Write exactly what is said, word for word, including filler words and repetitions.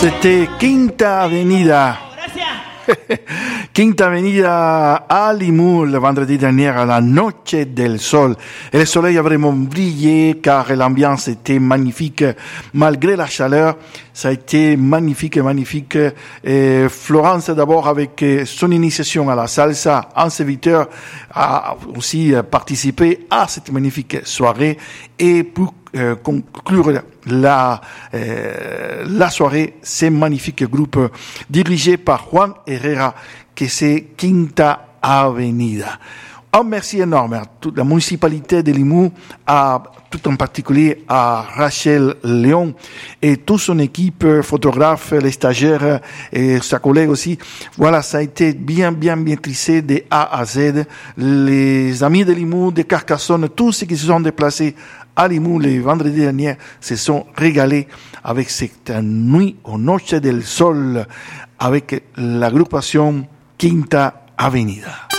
C'était Quinta Avenida. Quinta Avenida à Limoux le vendredi dernier à la Noche del Sol. Et le soleil a vraiment brillé car l'ambiance était magnifique. Malgré la chaleur, ça a été magnifique, magnifique. Et Florence d'abord avec son initiation à la salsa en serviteur a aussi participé à cette magnifique soirée. Et pour euh, conclure la, euh, la soirée, ce magnifique groupe dirigé par Juan Herrera, que c'est Quinta Avenida. Un merci énorme à toute la municipalité de Limoux, à tout en particulier à Rachel Léon et toute son équipe, photographe, les stagiaires et sa collègue aussi. Voilà, ça a été bien, bien, bien trissé de A à Z. Les amis de Limoux, de Carcassonne, tous ceux qui se sont déplacés à Limoux les vendredis derniers se sont régalés avec cette nuit au Noche del Sol avec l'agrupation Quinta Avenida.